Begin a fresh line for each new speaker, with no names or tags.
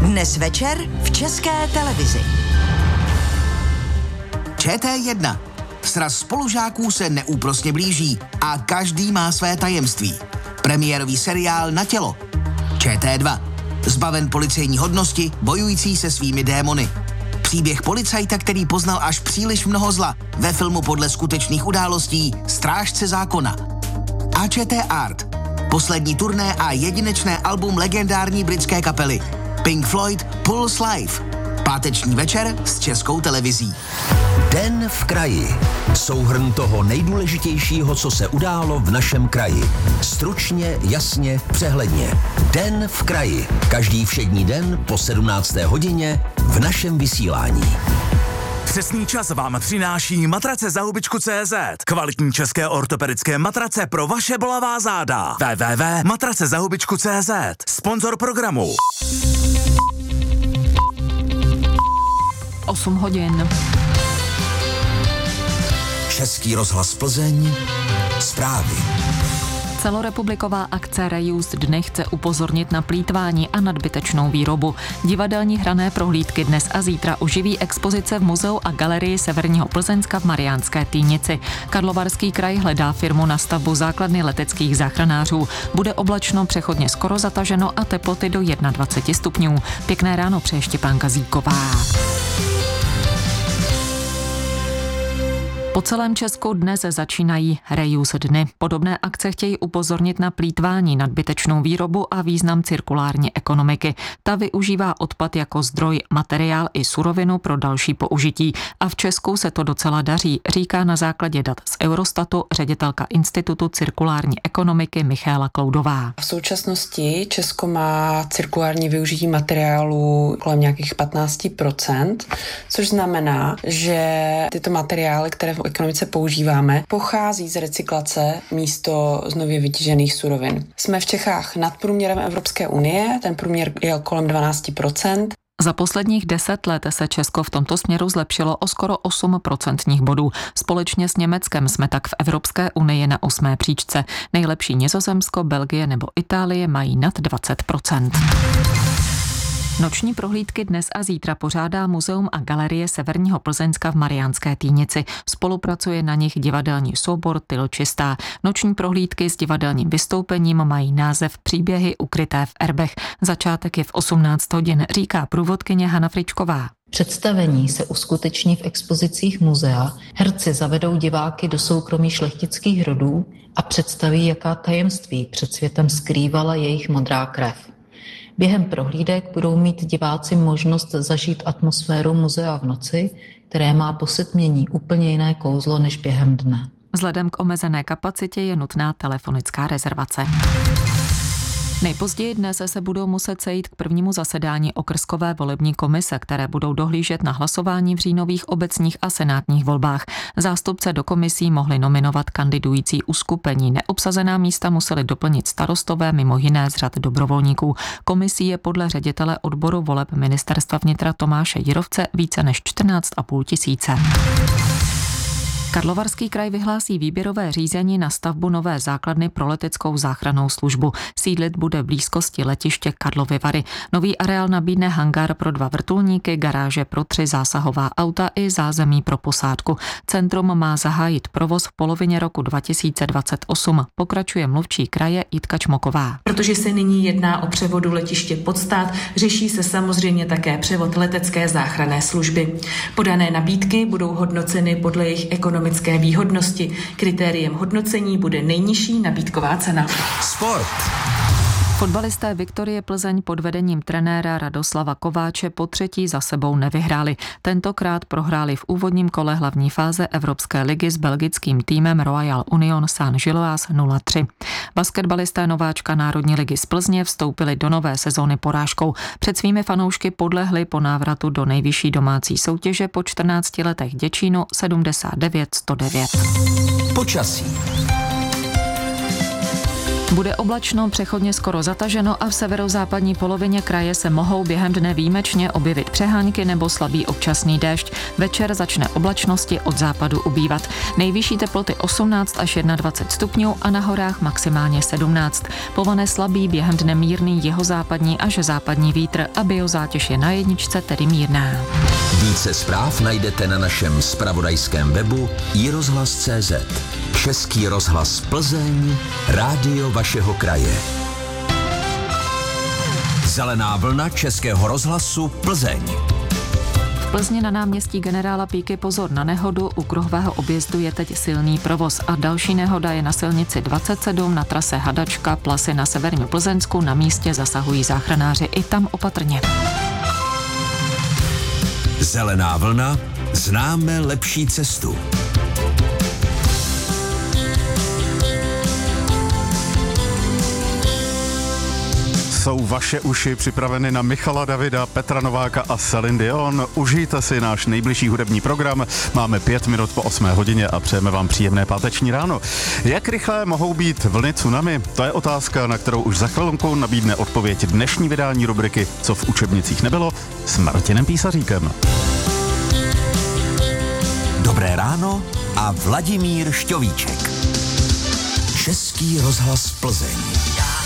Dnes večer v České televizi.
ČT1. Sraz spolužáků se neúprosně blíží a každý má své tajemství. Premiérový seriál Na tělo. ČT2. Zbaven policejní hodnosti, bojující se svými démony. Příběh policajta, který poznal až příliš mnoho zla, ve filmu podle skutečných událostí Strážce zákona. ČT Art. Poslední turné a jedinečné album legendární britské kapely Pink Floyd Pulse Live. Páteční večer s Českou televizí.
Den v kraji. Souhrn toho nejdůležitějšího, co se událo v našem kraji. Stručně, jasně, přehledně. Den v kraji. Každý všední den po 17. hodině v našem vysílání.
Přesný čas vám přináší matrace za hubičku.cz. Kvalitní české ortopedické matrace pro vaše bolavá záda. www.matracezahubičku.cz. Sponzor programu.
8 hodin.
Český rozhlas Plzeň. Zprávy.
Celorepubliková akce Reuse Dny chce upozornit na plýtvání a nadbytečnou výrobu. Divadelní hrané prohlídky dnes a zítra oživí expozice v muzeu a galerii Severního Plzeňska v Mariánské Týnici. Karlovarský kraj hledá firmu na stavbu základny leteckých záchranářů. Bude oblačno, přechodně skoro zataženo a teploty do 21 stupňů. Pěkné ráno přeje Štěpánka Zíková. Po celém Česku dnes začínají Reuse Dny. Podobné akce chtějí upozornit na plýtvání, nadbytečnou výrobu a význam cirkulární ekonomiky. Ta využívá odpad jako zdroj, materiál i surovinu pro další použití. A v Česku se to docela daří, říká na základě dat z Eurostatu ředitelka Institutu cirkulární ekonomiky Michaela Kloudová.
V současnosti Česko má cirkulární využití materiálů kolem nějakých 15%, což znamená, že tyto materiály, které v ekonomice používáme, pochází z recyklace místo z nově vytěžených surovin. Jsme v Čechách nad průměrem Evropské unie, ten průměr je kolem 12%.
Za posledních 10 let se Česko v tomto směru zlepšilo o skoro 8% bodů. Společně s Německem jsme tak v Evropské unii na 8. příčce. Nejlepší Nizozemsko, Belgie nebo Itálie mají nad 20%. Noční prohlídky dnes a zítra pořádá muzeum a galerie Severního Plzeňska v Mariánské Týnici. Spolupracuje na nich divadelní soubor Tyl Čistá. Noční prohlídky s divadelním vystoupením mají název Příběhy ukryté v erbech. Začátek je v 18 hodin, říká průvodkyně Hana Fričková.
Představení se uskuteční v expozicích muzea, herci zavedou diváky do soukromí šlechtických rodů a představí, jaká tajemství před světem skrývala jejich modrá krev. Během prohlídek budou mít diváci možnost zažít atmosféru muzea v noci, které má po setmění úplně jiné kouzlo než během dne.
Vzhledem k omezené kapacitě je nutná telefonická rezervace. Nejpozději dnes se budou muset sejít k prvnímu zasedání okrskové volební komise, které budou dohlížet na hlasování v říjnových obecních a senátních volbách. Zástupce do komisí mohli nominovat kandidující uskupení. Neobsazená místa museli doplnit starostové, mimo jiné z řad dobrovolníků. Komisí je podle ředitele odboru voleb Ministerstva vnitra Tomáše Jirovce více než 14,5 tisíce. Karlovarský kraj vyhlásí výběrové řízení na stavbu nové základny pro leteckou záchrannou službu. Sídlit bude v blízkosti letiště Karlovy Vary. Nový areál nabídne hangár pro 2 vrtulníky, garáže pro 3 zásahová auta i zázemí pro posádku. Centrum má zahájit provoz v polovině roku 2028. Pokračuje mluvčí kraje Jitka Čmoková.
Protože se nyní jedná o převodu letiště Podstát, řeší se samozřejmě také převod letecké záchranné služby. Podané nabídky budou hodnoceny podle jejich ekonomické výhodnosti. Kritériem hodnocení bude nejnižší nabídková cena.
Sport.
Fotbalisté Viktorie Plzeň pod vedením trenéra Radoslava Kováče po 3. za sebou nevyhráli. Tentokrát prohráli v úvodním kole hlavní fáze Evropské ligy s belgickým týmem Royal Union Saint-Gilloise 0-3. Basketbalisté nováčka Národní ligy z Plzně vstoupili do nové sezóny porážkou. Před svými fanoušky podlehli po návratu do nejvyšší domácí soutěže po 14 letech Děčínu 79-109.
Počasí.
Bude oblačno, přechodně skoro zataženo a v severozápadní polovině kraje se mohou během dne výjimečně objevit přehánky nebo slabý občasný déšť. Večer začne oblačnosti od západu ubývat. Nejvyšší teploty 18 až 21 stupňů a na horách maximálně 17. Povane slabý, během dne mírný jihozápadní až západní vítr a biozátěž je na jedničce, tedy mírná.
Více zpráv najdete na našem zpravodajském webu iRozhlas.cz. Český rozhlas Plzeň, rádio vašeho kraje. Zelená vlna Českého rozhlasu Plzeň.
V Plzni na náměstí generála Píky pozor na nehodu, u kruhového objezdu je teď silný provoz a další nehoda je na silnici 27 na trase Hadačka, Plasy na severním Plzeňsku, na místě zasahují záchranáři i tam opatrně.
Zelená vlna, známe lepší cestu.
Jsou vaše uši připraveny na Michala Davida, Petra Nováka a Celine Dion? Užijte si náš nejbližší hudební program. Máme 5 minut po 8 hodině a přejeme vám příjemné páteční ráno. Jak rychlé mohou být vlny tsunami? To je otázka, na kterou už za chvilku nabídne odpověď dnešní vydání rubriky Co v učebnicích nebylo s Martinem Písaříkem.
Dobré ráno a Vladimír Šťovíček. Český rozhlas Plzeň.